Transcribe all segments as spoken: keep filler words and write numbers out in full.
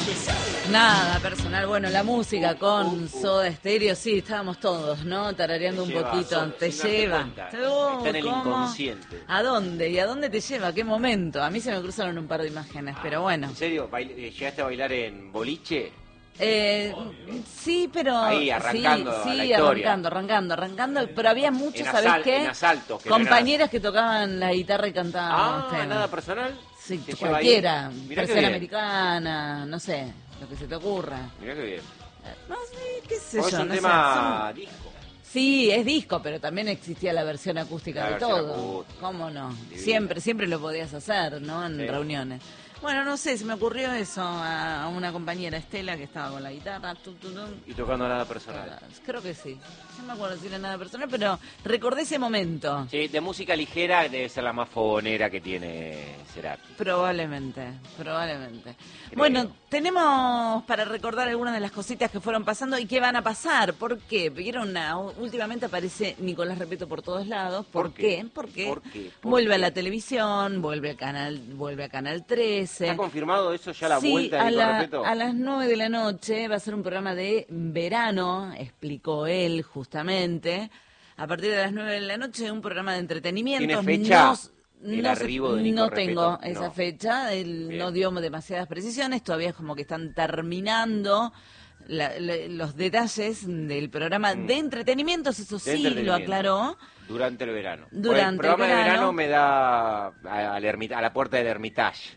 Nada personal, bueno, la música con Soda Stereo, sí, estábamos todos, ¿no? Tarareando un lleva, poquito, son- te sin darte lleva. cuenta. Oh, Está en el ¿cómo? inconsciente. ¿A dónde? ¿Y a dónde te lleva? ¿A qué momento? A mí se me cruzaron un par de imágenes, pero bueno. ¿En serio? Bail- eh, ¿Llegaste a bailar en boliche? Eh, sí, pero... Ahí, arrancando sí, la sí, historia. arrancando, arrancando, arrancando, pero había muchos, En ¿sabés asal- qué? en asaltos, que no Compañeras que tocaban la guitarra y cantaban Ah, temas. ¿nada personal? Sí, ¿Se lleva cualquiera, ahí? Mirá qué tercera bien. americana, no sé, lo que se te ocurra. Mirá qué bien. No sé, qué sé Porque yo, es un no sé, tema son- disco. Sí, es disco, pero también existía la versión acústica La de versión todo. acústica. ¿Cómo no? Divina. Siempre, siempre lo podías hacer, ¿no? En Sí. reuniones. Bueno, no sé, se me ocurrió eso a a una compañera, Estela, que estaba con la guitarra. Tu, tu, tu. Y tocando nada personal. Creo que sí. No me acuerdo si era nada personal, pero recordé ese momento. Sí, de música ligera debe ser la más fogonera que tiene Cerati. Probablemente, probablemente. Creo. Bueno, tenemos para recordar algunas de las cositas que fueron pasando y que van a pasar. ¿Por qué? Vieron, una- últimamente aparece Nicolás Repetto por todos lados. ¿Por, ¿Por qué? qué? Porque ¿Por qué? ¿Por vuelve qué? a la televisión, vuelve al canal, vuelve a Canal trece. ¿Está confirmado eso ya la Sí, vuelta de a, Nico la- Repetto? a las nueve de la noche va a ser un programa de verano, explicó él justamente. A partir de las nueve de la noche, un programa de entretenimiento. ¿Tiene fecha No, el no, se- arribo de Nico no Repetto? tengo No. esa fecha, él Bien. no dio demasiadas precisiones, todavía es como que están terminando la- la- los detalles del programa Mm. de entretenimientos, eso De sí lo entretenimiento. aclaró. Durante el verano. Durante el programa el de verano. verano me da a, al ermita- a la puerta del Hermitage.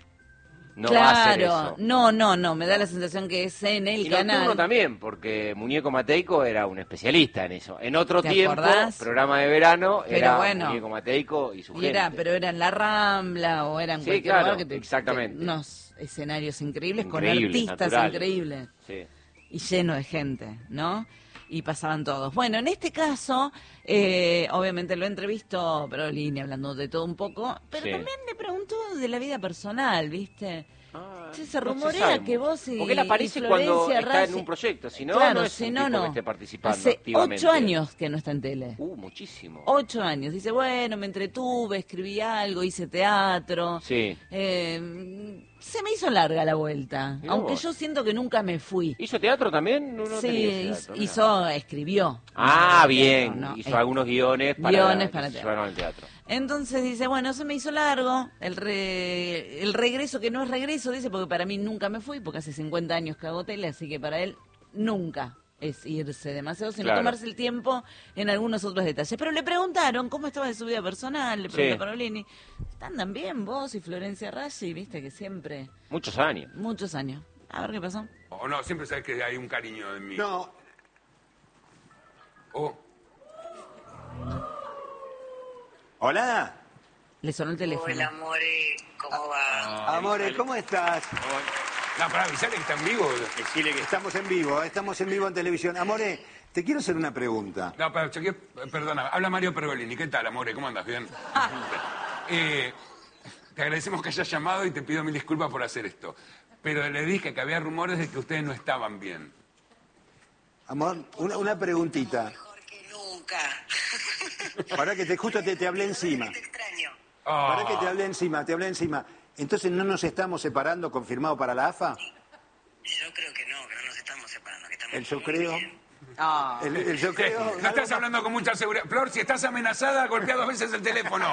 No va a hacer Claro, eso. no, no, no, me da la sensación que es en el Y canal. nocturno también, porque Muñeco Mateico era un especialista en eso. En otro ¿Te tiempo, acordás? programa de verano, Pero era bueno. Muñeco Mateico y su Y gente. era, pero era en la Rambla o era en Sí, cualquier claro, lugar que te, exactamente. te- unos escenarios increíbles Increíbles, con artistas naturales. increíbles Sí. y lleno de gente, ¿no? Y pasaban todos. Bueno, en este caso, eh, obviamente lo entrevistó Perolini hablando de todo un poco, pero Sí. también le preguntó de la vida personal, ¿viste? Ah, Che, se no rumorea sabe que mucho. vos y Porque él aparece y cuando Florencia está en Raggi- un proyecto, si no, Claro, no es si un no, tipo no. que esté participando Hace activamente. ocho años que no está en tele. Uh, muchísimo. Ocho años. Dice, bueno, me entretuve, escribí algo, hice teatro. Sí. Eh, se me hizo larga la vuelta. Mirá Aunque vos. yo siento que nunca me fui. ¿Hizo teatro también? No, no sí, tenía ese hizo, dato, mirá. hizo- escribió. Ah, No, bien. no, hizo es- algunos guiones para guiones que para se teatro. llevaron al teatro. Entonces dice, bueno, se me hizo largo, el, re- el regreso que no es regreso, dice, porque para mí nunca me fui, porque hace cincuenta años que hago tele, así que para él nunca es irse demasiado, sino Claro. tomarse el tiempo en algunos otros detalles. Pero le preguntaron cómo estaba de su vida personal, le preguntó Sí. a Parolini, ¿andan bien vos y Florencia Raggi? Viste que siempre, Muchos años. muchos años. A ver qué pasó. O no, siempre sabes que hay un cariño en mí. No, Oh, hola. Le sonó el teléfono. Hola, amore, ¿cómo va? Amores, ¿cómo estás? no, para avisarle que está en vivo. Decirle que Estamos en vivo, ¿eh? estamos en vivo en televisión. Amore, te quiero hacer una pregunta. No, pero chequeé, perdona, habla Mario Pergolini. ¿Qué tal, amore? ¿Cómo andas? ¿Bien? Eh, te agradecemos que hayas llamado y te pido mil disculpas por hacer esto. Pero le dije que había rumores de que ustedes no estaban bien. Amor, una, una preguntita. Mejor que nunca. Para que te justo te, te hablé encima. Te extraño. Oh, Para que te hablé encima, te hablé encima. Entonces, ¿no nos estamos separando confirmado para la A F A? Yo creo que no, que no nos estamos separando, que estamos El yo muy creo. bien. Ah. El, el yo creo. no estás hablando con mucha seguridad. Flor, si estás amenazada, golpea dos veces el teléfono.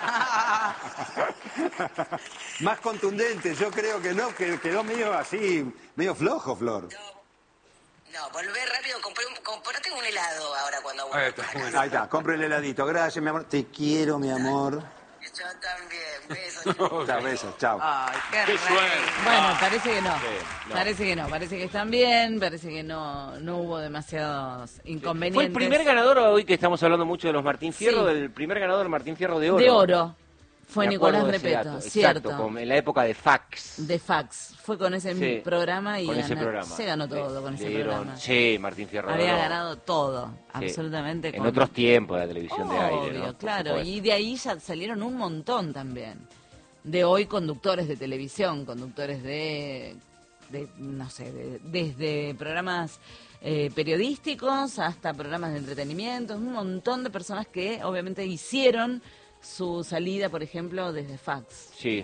Más contundente, yo creo que no, que quedó medio así, medio flojo, Flor. No, no, volvé rápido, compré un, comprate un helado ahora cuando Ahí vuelvas está, para muy casa. Ahí está, compro el heladito. Gracias, mi amor. Te quiero, mi amor. Yo también, besos. Chao, besos, chao. Ay, qué, Qué rey. suerte. Bueno, Ah. parece que no. Sí, no. Parece que no. Parece que están bien. Parece que no, no hubo demasiados inconvenientes. Fue el primer ganador, hoy que estamos hablando mucho de los Martín Fierro, Sí. del primer ganador del Martín Fierro de oro. de oro. Fue Me Nicolás acuerdo de ese Repetto, dato. cierto. Exacto, con- en la época de fax. De fax. Fue con ese Sí, programa y con ese ganó- programa. se ganó todo Le- con le ese dieron- programa. Sí, Martín Fierro de Había oro. ganado todo, Sí. absolutamente. En con- otros tiempos de la televisión de Obvio, aire, ¿no? Por claro. supuesto. Y de ahí ya salieron un montón también. De hoy conductores de televisión, conductores de, de no sé, de- desde programas eh, periodísticos hasta programas de entretenimiento, un montón de personas que obviamente hicieron su salida, por ejemplo, desde fax. Sí.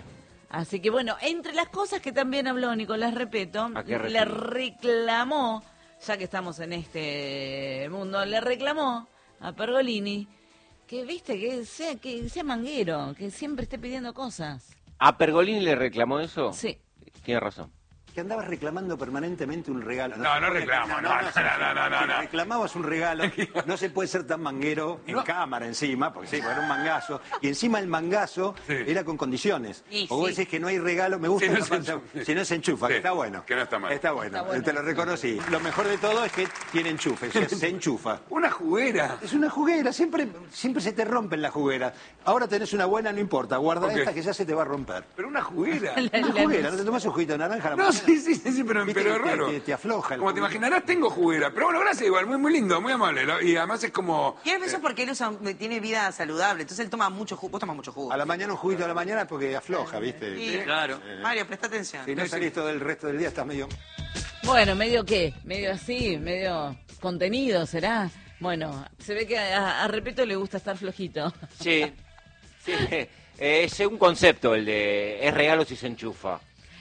Así que bueno, entre las cosas que también habló Nicolás Repetto, ¿A qué le refiere? reclamó, ya que estamos en este mundo, le reclamó a Pergolini que, viste, que sea, que sea manguero, que siempre esté pidiendo cosas. ¿A Pergolini le reclamó eso? Sí. Tiene razón. Que andabas reclamando permanentemente un regalo. No, se no puede- reclamo, no, no, no, no, no, no, Si no. reclamabas un regalo, no se puede ser tan manguero en No. cámara encima, porque sí, porque era un mangazo, y encima el mangazo Sí. era con condiciones. Y o vos sí. decís que no hay regalo, me gusta Si no esa se parte- enchufa. si no se enchufa, Sí, que está bueno. que no está mal. Está bueno, Está bueno. te lo reconocí. Lo mejor de todo es que tiene enchufe, o sea, se enchufa. Una juguera. Es una juguera, siempre, siempre se te rompen las jugueras. Ahora tenés una buena, no importa, guarda Ok. esta que ya se te va a romper. Pero una juguera. Una juguera, ¿no te tomás un juguito de naranja a la No, mañana? sí, sí, sí, sí, pero, Viste pero que es te- raro. te- te afloja el Como te juguete. imaginarás, tengo juguera. Pero bueno, gracias igual, muy, muy lindo, muy amable. ¿no? Y además es como... Y a veces porque él usa- tiene vida saludable, entonces él toma mucho jugo. Vos tomás mucho jugo. A la mañana un juguito a la mañana porque afloja, ¿viste? Sí. Claro. Mario, presta atención. Si no salís todo el resto del día estás medio... Bueno, medio qué, medio así, medio contenido, ¿será? Bueno, se ve que a, a Repetto le gusta estar flojito. Sí. sí. Eh, es un concepto el de es regalo si se enchufa.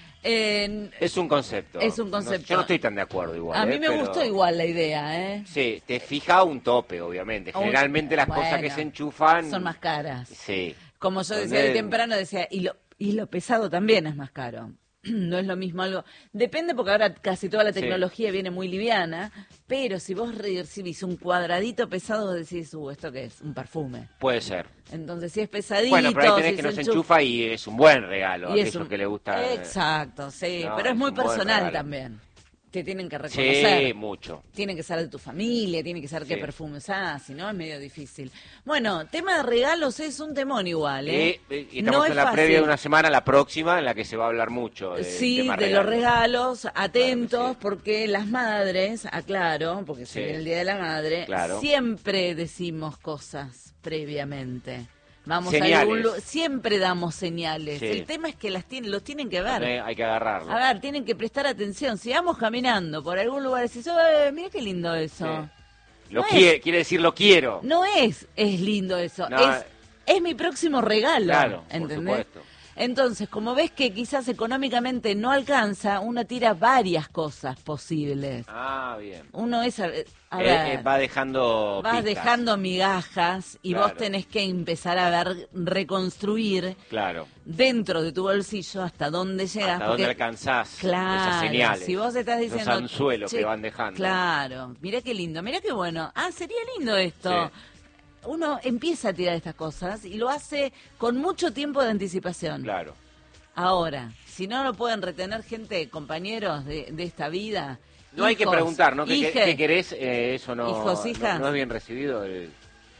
Eh, Es un concepto. Es un No- concepto. yo no estoy tan de acuerdo igual. a mí eh, me pero- gustó igual la idea, ¿eh? Sí, te fija un tope, obviamente. Un- Generalmente las cosas que bueno, se enchufan... son más caras. Sí. Como yo decía Donde- de temprano, decía, y lo, y lo pesado también es más caro. No es lo mismo algo. Depende porque ahora casi toda la Sí. tecnología viene muy liviana, pero si vos recibís un cuadradito pesado, vos decís, uh, ¿esto qué es? Un perfume. Puede ser. Entonces, si es pesadito, Bueno, pero ahí tenés si que no se enchufa- enchufa y es un buen regalo. y A es aquellos un- que le gusta... eh, Exacto, sí, No, pero es es muy un buen personal regalo. también. Te tienen que reconocer. Sí, mucho. Tiene que ser de tu familia, tiene que ser qué Sí. perfume usás, si no es medio difícil. Bueno, tema de regalos es un temón igual, ¿eh? Y, y estamos no en es la fácil. previa de una semana, la próxima, en la que se va a hablar mucho. del Sí, tema de los regalos. regalos, atentos, Claro que sí. porque las madres, aclaro, porque se Sí. viene el Día de la Madre, Claro. siempre decimos cosas previamente. Vamos a Señales. algún lu- siempre damos señales. Sí. El tema es que las tienen, los tienen que ver. Eh, Hay que agarrarlo. A ver, tienen que prestar atención. Si vamos caminando por algún lugar y decís, "Eh, mira qué lindo eso. Sí. Lo No quiere, es- quiere decir lo quiero. No es, es lindo eso. No, es, es mi próximo regalo. Claro, por ¿entendés? supuesto. Entonces, como ves que quizás económicamente no alcanza, uno tira varias cosas posibles. Ah, bien. Uno es, a, a Eh, ver, eh, va dejando vas pistas. dejando migajas y Claro. vos tenés que empezar a ver, reconstruir Claro. dentro de tu bolsillo hasta dónde llegas. Hasta porque- dónde alcanzás Claro, esas señales. si vos estás esos diciendo... anzuelos "Che, que van dejando. Claro, mira qué lindo, mira qué bueno. Ah, sería lindo esto. Sí. Uno empieza a tirar estas cosas y lo hace con mucho tiempo de anticipación. Claro. Ahora, si no lo pueden retener gente, compañeros de, de esta vida... No hay que hijos, preguntar, ¿no? ¿Qué, qué- hijes, qué querés? Eh, eso no, hijos, no- hijas. no es bien recibido. el-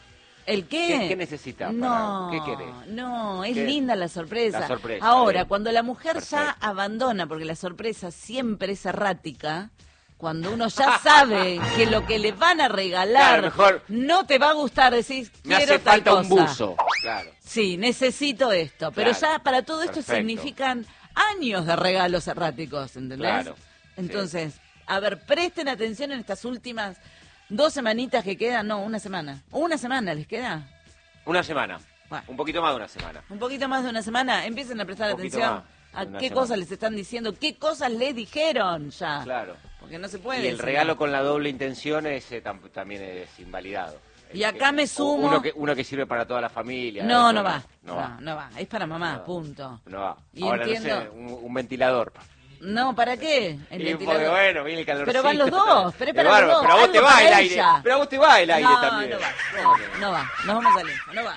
¿El qué? ¿Qué- qué necesitas para- No, qué querés? no, es ¿Qué? linda la sorpresa. La sorpresa, Ahora, bien. cuando la mujer ya Perfecto. abandona, porque la sorpresa siempre es errática, cuando uno ya sabe que lo que le van a regalar Claro, mejor- no te va a gustar, decís, Me quiero hace tal falta un cosa. buzo. Claro. Sí, necesito esto. Pero Claro. ya para todo esto Perfecto. significan años de regalos erráticos, ¿entendés? Claro, sí. Entonces, a ver, presten atención en estas últimas dos semanitas que quedan, no, una semana. Una semana les queda. Una semana. Bueno. Un poquito más de una semana. Un poquito más de una semana, empiecen a prestar Un poquito atención más a de una qué semana. cosas les están diciendo, qué cosas les dijeron ya. Claro. Porque no se puede. Y el si no. regalo con la doble intención ese tam- también es invalidado. Y acá me sumo- Uno que, uno que sirve para toda la familia. No, eso no va. No, No, va. no va. Es para mamá, No. punto. No va. Y Ahora entiendo- no sé, un, un ventilador. No, ¿para qué? El Y ventilador. porque, bueno, viene el calorcito. Pero van los dos, pero es para bárbaro, los dos, Pero a vos te algo va para el aire. ella. Pero a vos te va el aire no, también. no va, no, no va. Nos vamos a lejos, no va.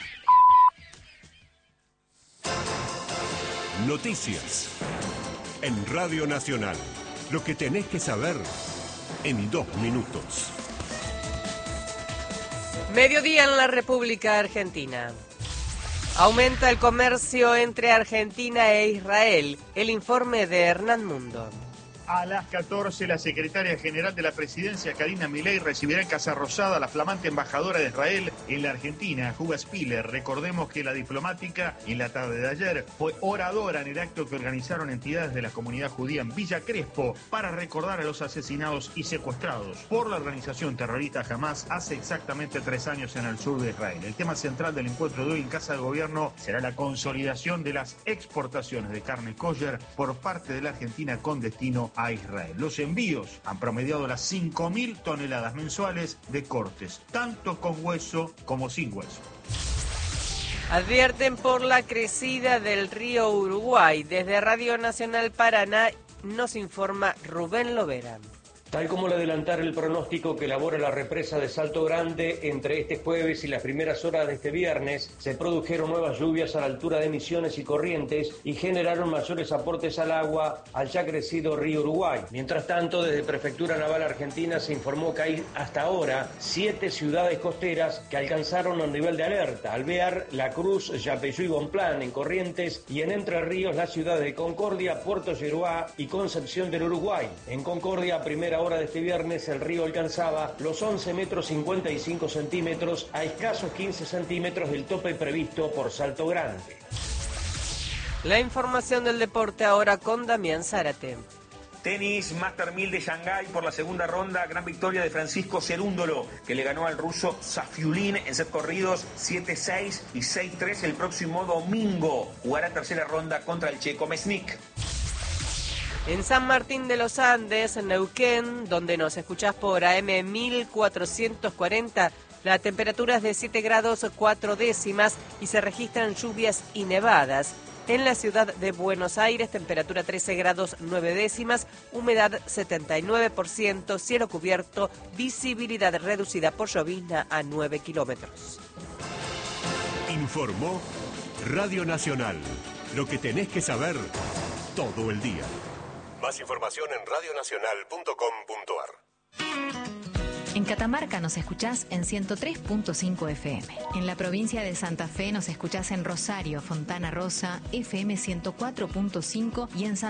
Noticias. En Radio Nacional. Lo que tenés que saber en dos minutos. Mediodía en la República Argentina. Aumenta el comercio entre Argentina e Israel. El informe de Hernán Mundo. A las catorce, la secretaria general de la presidencia, Karina Milei, recibirá en Casa Rosada a la flamante embajadora de Israel en la Argentina, Juga Spiller. Recordemos que la diplomática, en la tarde de ayer, fue oradora en el acto que organizaron entidades de la comunidad judía en Villa Crespo para recordar a los asesinados y secuestrados por la organización terrorista Hamas hace exactamente tres años en el sur de Israel. El tema central del encuentro de hoy en Casa de Gobierno será la consolidación de las exportaciones de carne kosher por parte de la Argentina con destino a Israel. Los envíos han promediado las cinco mil toneladas mensuales de cortes, tanto con hueso como sin hueso. Advierten por la crecida del río Uruguay. Desde Radio Nacional Paraná nos informa Rubén Lovera. Tal como lo adelantara el pronóstico que elabora la represa de Salto Grande, entre este jueves y las primeras horas de este viernes se produjeron nuevas lluvias a la altura de Misiones y Corrientes y generaron mayores aportes al agua al ya crecido río Uruguay. Mientras tanto, desde Prefectura Naval Argentina se informó que hay hasta ahora siete ciudades costeras que alcanzaron un nivel de alerta: Alvear, La Cruz, Yapeyú y Bonplan en Corrientes, y en Entre Ríos las ciudades de Concordia, Puerto Yeruá y Concepción del Uruguay. En Concordia, a primera hora de este viernes, el río alcanzaba los once metros cincuenta y cinco centímetros, a escasos quince centímetros del tope previsto por Salto Grande. La información del deporte ahora con Damián Zárate. Tenis, Master mil de Shanghái por la segunda ronda, gran victoria de Francisco Cerúndolo, que le ganó al ruso Safiulin en set corridos siete seis y seis tres. El próximo domingo jugará tercera ronda contra el checo Mesnik. En San Martín de los Andes, en Neuquén, donde nos escuchás por A M mil cuatrocientos cuarenta, la temperatura es de siete grados cuatro décimas y se registran lluvias y nevadas. En la ciudad de Buenos Aires, temperatura trece grados nueve décimas, humedad setenta y nueve por ciento, cielo cubierto, visibilidad reducida por llovizna a nueve kilómetros. Informó Radio Nacional. Lo que tenés que saber todo el día. Más información en radio nacional punto com punto ar. En Catamarca nos escuchás en ciento tres punto cinco F M. En la provincia de Santa Fe nos escuchás en Rosario, Fontana Rosa, F M ciento cuatro punto cinco y en San